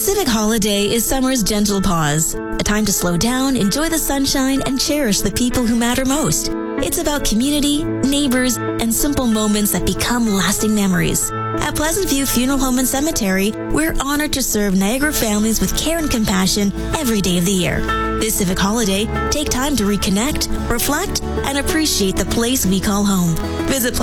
Civic Holiday is summer's gentle pause, a time to slow down, enjoy the sunshine, and cherish the people who matter most. It's about community, neighbors, and simple moments that become lasting memories. At Pleasant View Funeral Home and Cemetery, we're honored to serve Niagara families with care and compassion every day of the year. This Civic Holiday, take time to reconnect, reflect, and appreciate the place we call home. Visit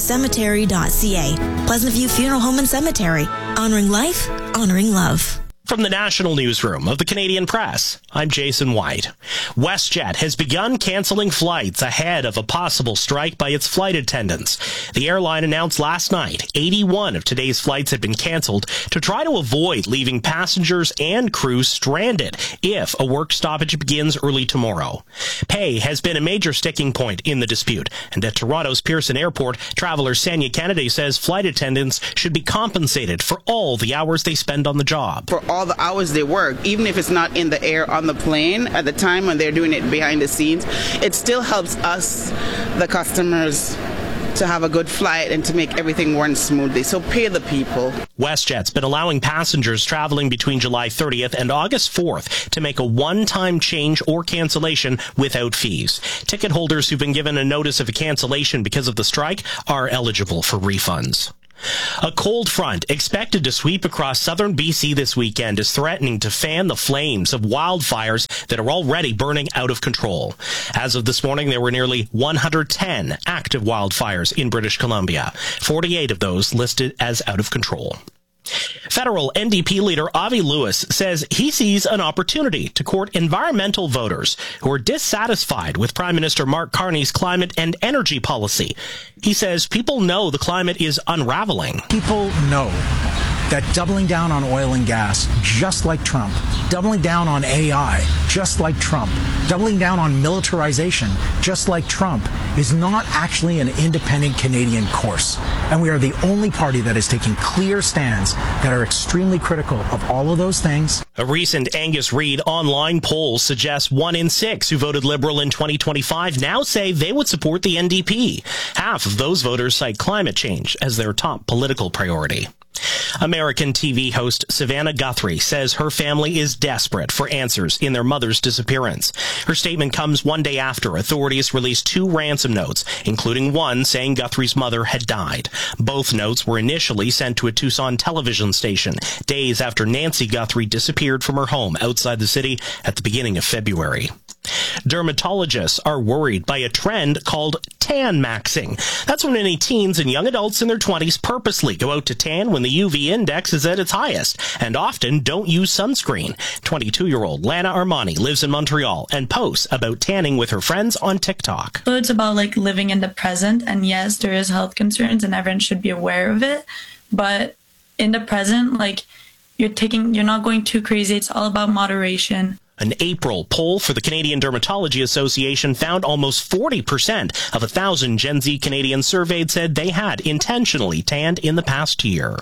pleasantviewcemetery.ca. Pleasant View Funeral Home and Cemetery. Honoring life, honoring love. From the National Newsroom of the Canadian Press, I'm Jason White. WestJet has begun canceling flights ahead of a possible strike by its flight attendants. The airline announced last night 81 of today's flights had been canceled to try to avoid leaving passengers and crews stranded if a work stoppage begins early tomorrow. Pay has been a major sticking point in the dispute, and at Toronto's Pearson Airport, traveler Sanya Kennedy says flight attendants should be compensated for all the hours they spend on the job. For all the hours they work, even if it's not in the air on the plane at the time when they're doing it behind the scenes, it still helps us, the customers, to have a good flight and to make everything run smoothly. So pay the people. WestJet's been allowing passengers traveling between July 30th and August 4th to make a one-time change or cancellation without fees. Ticket holders who've been given a notice of a cancellation because of the strike are eligible for refunds. A cold front expected to sweep across southern BC this weekend is threatening to fan the flames of wildfires that are already burning out of control. As of this morning, there were nearly 110 active wildfires in British Columbia, 48 of those listed as out of control. Federal NDP leader Avi Lewis says he sees an opportunity to court environmental voters who are dissatisfied with Prime Minister Mark Carney's climate and energy policy. He says people know the climate is unraveling. People know that doubling down on oil and gas, just like Trump, doubling down on AI, just like Trump, doubling down on militarization, just like Trump, is not actually an independent Canadian course. And we are the only party that is taking clear stands that are extremely critical of all of those things. A recent Angus Reid online poll suggests 1 in 6 who voted Liberal in 2025 now say they would support the NDP. Half of those voters cite climate change as their top political priority. American TV host Savannah Guthrie says her family is desperate for answers in their mother's disappearance. Her statement comes one day after authorities released 2 ransom notes, including one saying Guthrie's mother had died. Both notes were initially sent to a Tucson television station, days after Nancy Guthrie disappeared from her home outside the city at the beginning of February. Dermatologists are worried by a trend called tan maxing. That's when any teens and young adults in their 20s purposely go out to tan when the UV index is at its highest and often don't use sunscreen. 22-year-old Lana Armani lives in Montreal and posts about tanning with her friends on TikTok. So it's about living in the present, and yes, there is health concerns and everyone should be aware of it, but in the present, you're not going too crazy. It's all about moderation. An April poll for the Canadian Dermatology Association found almost 40% of 1,000 Gen Z Canadians surveyed said they had intentionally tanned in the past year.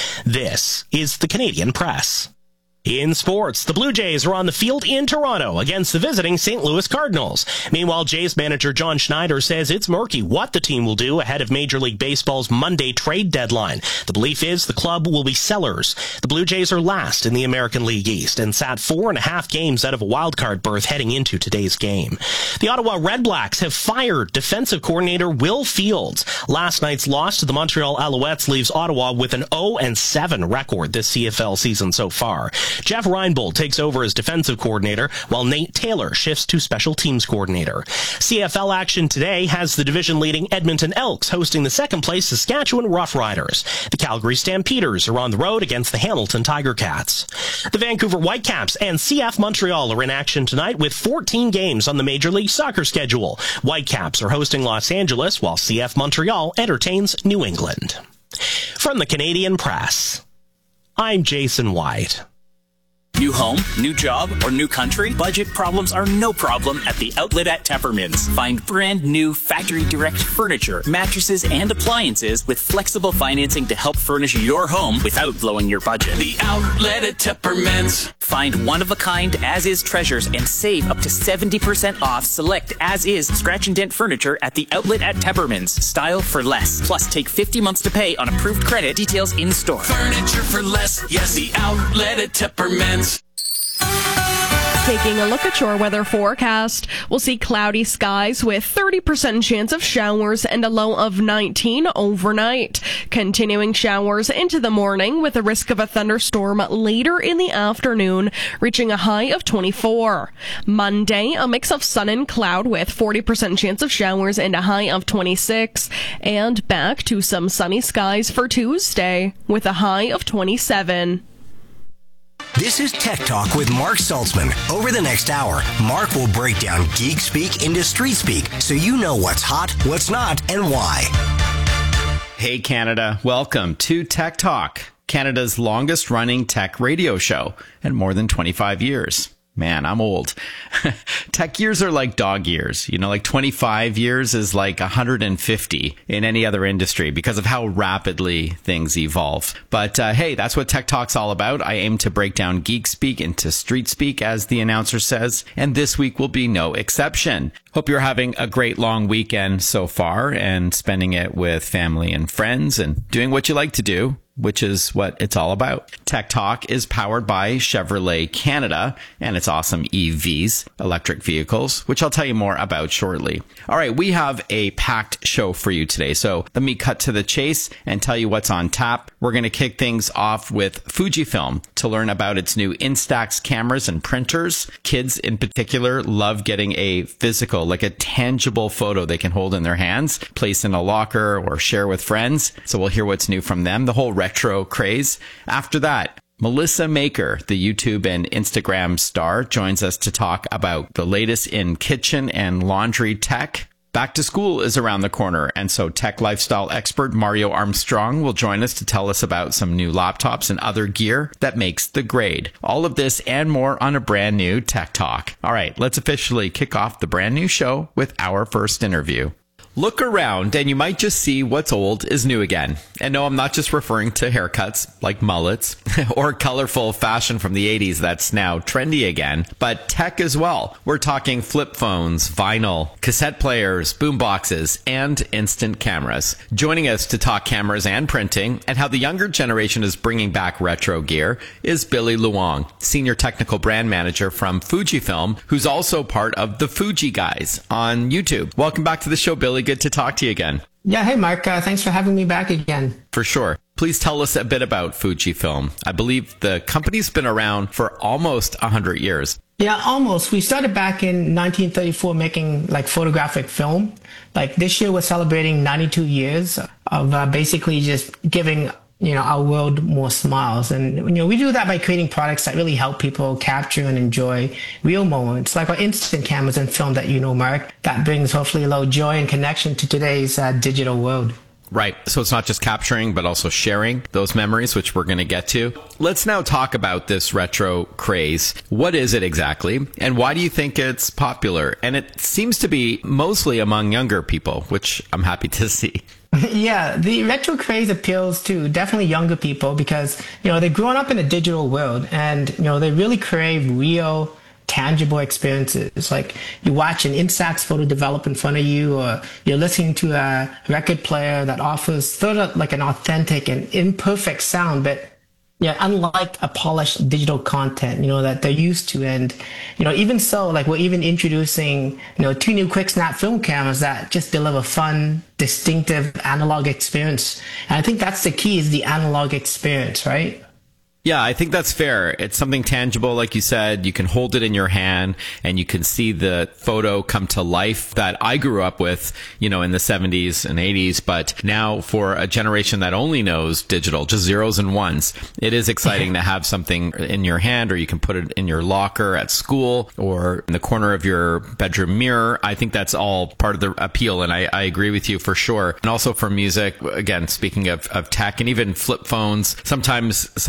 This is the Canadian Press. In sports, the Blue Jays are on the field in Toronto against the visiting St. Louis Cardinals. Meanwhile, Jays manager John Schneider says it's murky what the team will do ahead of Major League Baseball's Monday trade deadline. The belief is the club will be sellers. The Blue Jays are last in the American League East and sat 4.5 games out of a wildcard berth heading into today's game. The Ottawa Redblacks have fired defensive coordinator Will Fields. Last night's loss to the Montreal Alouettes leaves Ottawa with an 0-7 record this CFL season so far. Jeff Reinbold takes over as defensive coordinator, while Nate Taylor shifts to special teams coordinator. CFL action today has the division-leading Edmonton Elks hosting the second-place Saskatchewan Roughriders. The Calgary Stampeders are on the road against the Hamilton Tiger Cats. The Vancouver Whitecaps and CF Montreal are in action tonight with 14 games on the Major League Soccer schedule. Whitecaps are hosting Los Angeles, while CF Montreal entertains New England. From the Canadian Press, I'm Jason White. New home, new job, or new country? Budget problems are no problem at the Outlet at Teppermans. Find brand new factory direct furniture, mattresses, and appliances with flexible financing to help furnish your home without blowing your budget. The Outlet at Teppermans. Find one-of-a-kind as-is treasures and save up to 70% off select as-is scratch and dent furniture at the Outlet at Teppermans. Style for less. Plus, take 50 months to pay on approved credit. Details in store. Furniture for less. Yes, the Outlet at Teppermans. Taking a look at your weather forecast, we'll see cloudy skies with 30% chance of showers and a low of 19 overnight. Continuing showers into the morning with a risk of a thunderstorm later in the afternoon, reaching a high of 24. Monday, a mix of sun and cloud with 40% chance of showers and a high of 26. And back to some sunny skies for Tuesday with a high of 27. This is Tech Talk with Mark Saltzman. Over the next hour, Mark will break down geek speak into street speak so you know what's hot, what's not, and why. Hey Canada, welcome to Tech Talk, Canada's longest running tech radio show and more than 25 years. Man, I'm old. Tech years are like dog years. You know, like 25 years is like 150 in any other industry because of how rapidly things evolve. But hey, that's what Tech Talk's all about. I aim to break down geek speak into street speak, as the announcer says, and this week will be no exception. Hope you're having a great long weekend so far and spending it with family and friends and doing what you like to do, which is what it's all about. Tech Talk is powered by Chevrolet Canada and its awesome EVs, electric vehicles, which I'll tell you more about shortly. All right, we have a packed show for you today, so let me cut to the chase and tell you what's on tap. We're going to kick things off with Fujifilm to learn about its new Instax cameras and printers. Kids in particular love getting a physical, like a tangible photo they can hold in their hands, place in a locker, or share with friends. So we'll hear what's new from them. The whole retro craze. After that, Melissa Maker, the YouTube and Instagram star, joins us to talk about the latest in kitchen and laundry tech. Back to school is around the corner, and so tech lifestyle expert Mario Armstrong will join us to tell us about some new laptops and other gear that makes the grade. All of this and more on a brand new Tech Talk. All right, let's officially kick off the brand new show with our first interview. Look around and you might just see what's old is new again. And no, I'm not just referring to haircuts like mullets or colorful fashion from the 80s that's now trendy again, but tech as well. We're talking flip phones, vinyl, cassette players, boomboxes, and instant cameras. Joining us to talk cameras and printing and how the younger generation is bringing back retro gear is Billy Luong, Senior Technical Brand Manager from Fujifilm, who's also part of the Fuji Guys on YouTube. Welcome back to the show, Billy. Good to talk to you again. Yeah, hey Mark, thanks for having me back again. For sure. Please tell us a bit about Fujifilm. I believe the company's been around for almost 100 years. Yeah, almost. We started back in 1934 making like photographic film. Like this year we're celebrating 92 years of basically just giving our world more smiles. And, we do that by creating products that really help people capture and enjoy real moments, like our instant cameras and film that Mark, that brings hopefully a little joy and connection to today's digital world. Right. So it's not just capturing, but also sharing those memories, which we're going to get to. Let's now talk about this retro craze. What is it exactly? And why do you think it's popular? And it seems to be mostly among younger people, which I'm happy to see. Yeah, the retro craze appeals to definitely younger people because, they've grown up in a digital world and, they really crave real, tangible experiences. Like you watch an Instax photo develop in front of you, or you're listening to a record player that offers sort of like an authentic and imperfect sound, but unlike a polished digital content, that they're used to. And, even so, like we're even introducing, 2 new quick snap film cameras that just deliver fun, distinctive analog experience. And I think that's the key, is the analog experience, right? Yeah, I think that's fair. It's something tangible, like you said. You can hold it in your hand and you can see the photo come to life that I grew up with, in the 70s and 80s. But now for a generation that only knows digital, just zeros and ones, it is exciting to have something in your hand, or you can put it in your locker at school or in the corner of your bedroom mirror. I think that's all part of the appeal. And I agree with you for sure. And also for music, again, speaking of tech and even flip phones, sometimes some of the kids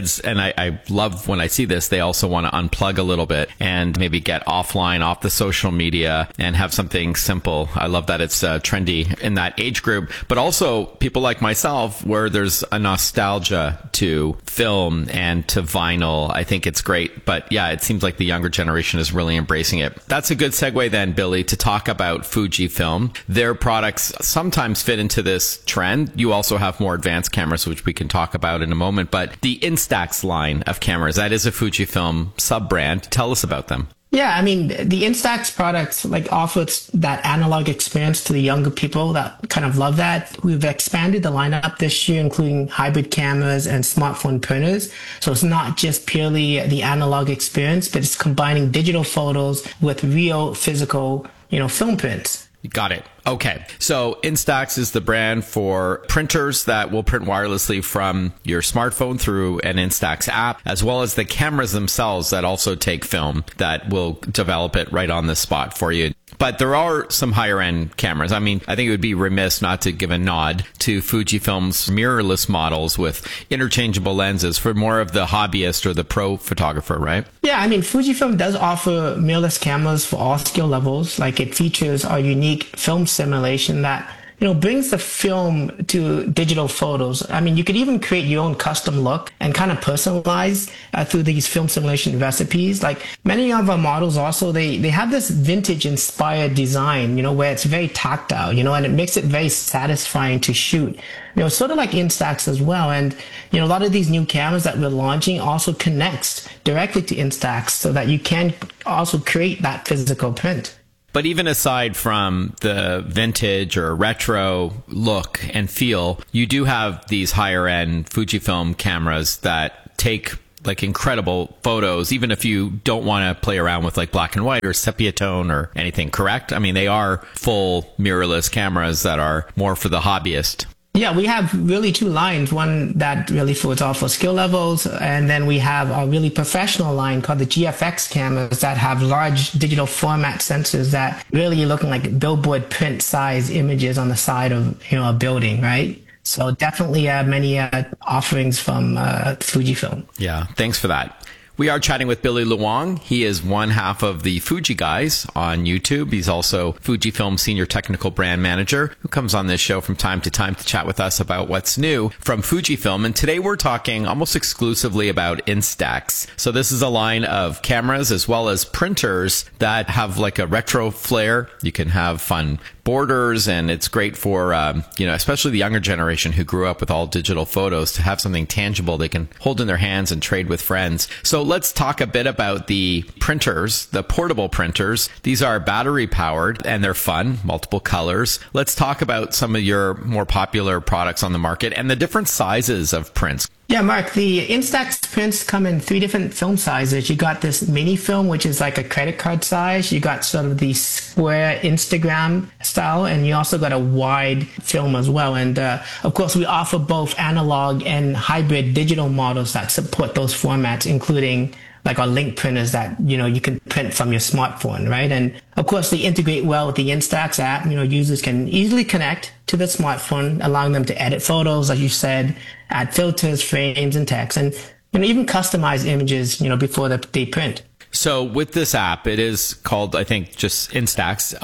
kids, and I love when I see this, they also want to unplug a little bit and maybe get offline, off the social media, and have something simple. I love that it's trendy in that age group, but also people like myself where there's a nostalgia to film and to vinyl. I think it's great. But yeah, it seems like the younger generation is really embracing it. That's a good segue then, Billy, to talk about Fujifilm. Their products sometimes fit into this trend. You also have more advanced cameras, which we can talk about in a moment. But the Instax line of cameras, that is a Fujifilm sub-brand. Tell us about them. Yeah, I mean, the Instax products offers that analog experience to the younger people that kind of love that. We've expanded the lineup this year, including hybrid cameras and smartphone printers. So it's not just purely the analog experience, but it's combining digital photos with real physical, film prints. Got it. Okay. So Instax is the brand for printers that will print wirelessly from your smartphone through an Instax app, as well as the cameras themselves that also take film that will develop it right on the spot for you. But there are some higher end cameras. I mean, I think it would be remiss not to give a nod to Fujifilm's mirrorless models with interchangeable lenses for more of the hobbyist or the pro photographer, right? Yeah, I mean, Fujifilm does offer mirrorless cameras for all skill levels. Like, it features a unique film simulation that brings the film to digital photos. I mean, you could even create your own custom look and kind of personalize through these film simulation recipes. Like, many of our models also, they have this vintage inspired design, where it's very tactile, and it makes it very satisfying to shoot. Sort of like Instax as well. And, a lot of these new cameras that we're launching also connects directly to Instax so that you can also create that physical print. But even aside from the vintage or retro look and feel, you do have these higher end Fujifilm cameras that take like incredible photos, even if you don't want to play around with like black and white or sepia tone or anything, correct? I mean, they are full mirrorless cameras that are more for the hobbyist. Yeah, we have really two lines, one that really fits all for skill levels, and then we have a really professional line called the GFX cameras that have large digital format sensors that really looking like billboard print size images on the side of a building, right? So definitely many offerings from Fujifilm. Yeah, thanks for that. We are chatting with Billy Luong. He is one half of the Fuji Guys on YouTube. He's also Fujifilm Senior Technical Brand Manager who comes on this show from time to time to chat with us about what's new from Fujifilm. And today we're talking almost exclusively about Instax. So this is a line of cameras as well as printers that have like a retro flair. You can have fun borders, and it's great for, especially the younger generation who grew up with all digital photos to have something tangible they can hold in their hands and trade with friends. So let's talk a bit about the printers, the portable printers. These are battery powered and they're fun, multiple colors. Let's talk about some of your more popular products on the market and the different sizes of prints. Yeah, Mark, the Instax prints come in 3 different film sizes. You got this mini film, which is like a credit card size. You got sort of the square Instagram style, and you also got a wide film as well. And of course, we offer both analog and hybrid digital models that support those formats, including like our link printers that, you can print from your smartphone, right? And of course, they integrate well with the Instax app. Users can easily connect to the smartphone, allowing them to edit photos, as you said, add filters, frames, and text, and even customize images, before they print. So with this app, it is called, I think, just Instax,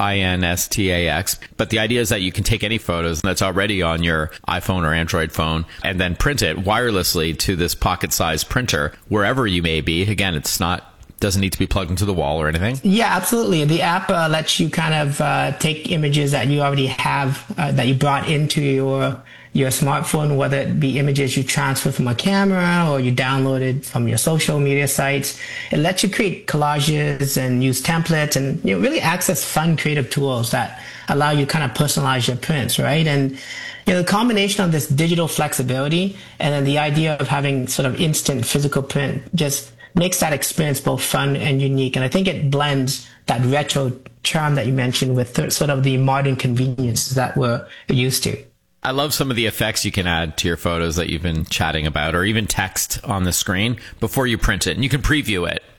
Instax. But the idea is that you can take any photos that's already on your iPhone or Android phone and then print it wirelessly to this pocket-sized printer wherever you may be. Again, doesn't need to be plugged into the wall or anything. Yeah, absolutely. The app lets you kind of take images that you already have, that you brought into your smartphone, whether it be images you transfer from a camera or you downloaded from your social media sites. It lets you create collages and use templates and really access fun creative tools that allow you to kind of personalize your prints, right? And the combination of this digital flexibility and then the idea of having sort of instant physical print just makes that experience both fun and unique. And I think it blends that retro charm that you mentioned with sort of the modern conveniences that we're used to. I love some of the effects you can add to your photos that you've been chatting about, or even text on the screen before you print it. And you can preview it,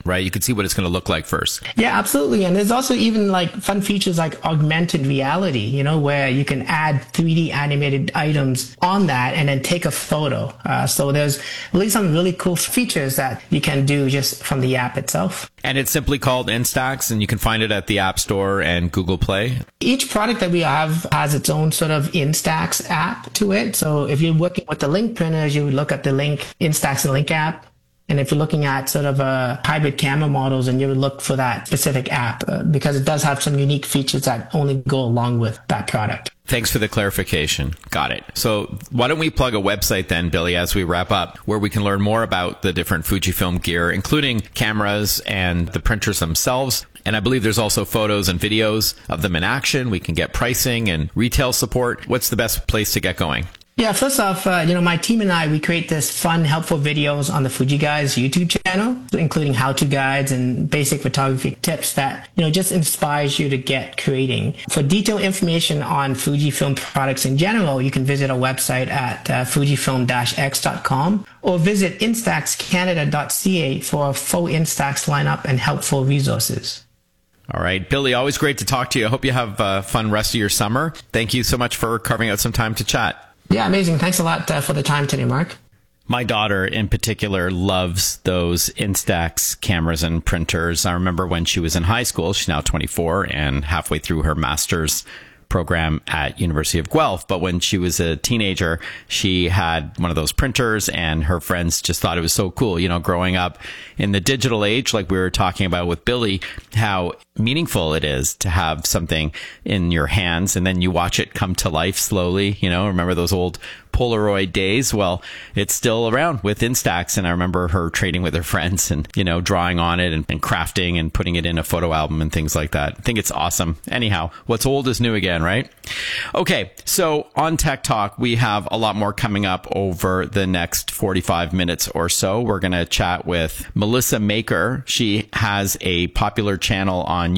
right? You could see what it's going to look like first. Yeah, absolutely. And there's also even like fun features like augmented reality, where you can add 3D animated items on that and then take a photo. So there's really some really cool features that you can do just from the app itself. And it's simply called Instax, and you can find it at the App Store and Google Play. Each product that we have has its own sort of Instax app to it. So if you're working with the Link printers, you would look at the Link Instax and Link app. And if you're looking at sort of hybrid camera models, and you would look for that specific app because it does have some unique features that only go along with that product. Thanks for the clarification. Got it. So why don't we plug a website then, Billy, as we wrap up, where we can learn more about the different Fujifilm gear, including cameras and the printers themselves. And I believe there's also photos and videos of them in action. We can get pricing and retail support. What's the best place to get going? Yeah, first off, my team and I, we create this fun, helpful videos on the Fuji Guys YouTube channel, including how-to guides and basic photography tips that, just inspires you to get creating. For detailed information on Fujifilm products in general, you can visit our website at fujifilm-x.com or visit instaxcanada.ca for a full Instax lineup and helpful resources. All right, Billy, always great to talk to you. I hope you have a fun rest of your summer. Thank you so much for carving out some time to chat. Yeah, amazing. Thanks a lot for the time today, Mark. My daughter in particular loves those Instax cameras and printers. I remember when she was in high school, she's now 24 and halfway through her master's program at University of Guelph. But when she was a teenager, she had one of those printers, and her friends just thought it was so cool. Growing up in the digital age, like we were talking about with Billy, how meaningful it is to have something in your hands and then you watch it come to life slowly. Remember those old Polaroid days? Well, it's still around with Instax, and I remember her trading with her friends and, drawing on it and crafting and putting it in a photo album and things like that. I think it's awesome. Anyhow, what's old is new again, right? Okay, so on Tech Talk, we have a lot more coming up over the next 45 minutes or so. We're going to chat with Melissa Maker. She has a popular channel on